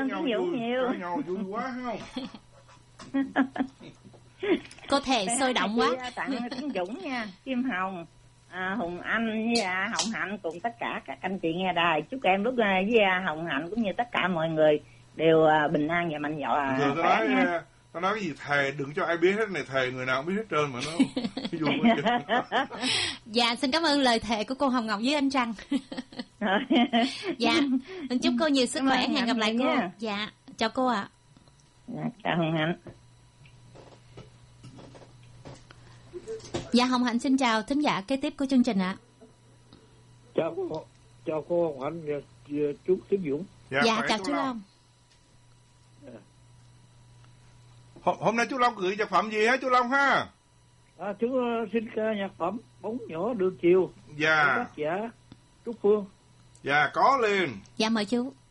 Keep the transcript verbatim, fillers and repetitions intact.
ơn chú Dũng nhiều. Cãi nhau vui quá không? Cô thề sôi động quá. Tặng chú Dũng nha, Kim Hồng, à, Hùng Anh với à, Hồng Hạnh cùng tất cả các anh chị nghe đài. Chúc em lúc với à, Hồng Hạnh cũng như tất cả mọi người đều à, bình an và mạnh dạn. Rồi tôi nói, nha. Tao nói cái gì thề đừng cho ai biết hết này, thề người nào cũng biết hết trơn mà nó vui quá. Dạ xin cảm ơn lời thề của cô Hồng Ngọc với anh Trăng. Dạ chúc cô nhiều sức khỏe, hẹn gặp lại cô. Nha. Dạ chào cô ạ. Dạ, chào Hồng Hạnh. Dạ Hồng Hạnh xin chào thính giả kế tiếp của chương trình ạ. Chào cô, chào cô Hồng Hạnh và chú Tiến Dũng. Dạ, dạ chào chú Long. Hôm, hôm nay chú Long gửi nhạc phẩm gì hả chú Long ha? À, chú uh, xin ca nhạc phẩm Bóng Nhỏ Đường Chiều. Dạ. Bác giả Trúc Phương. Dạ có liền. Dạ mời chú.